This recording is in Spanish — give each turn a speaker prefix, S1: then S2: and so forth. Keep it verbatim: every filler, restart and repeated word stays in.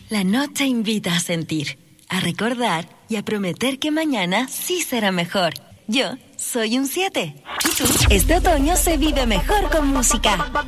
S1: La noche invita a sentir, a recordar y a prometer que mañana sí será mejor. Yo soy un siete. ¿Y tú? Este otoño se vive mejor con música.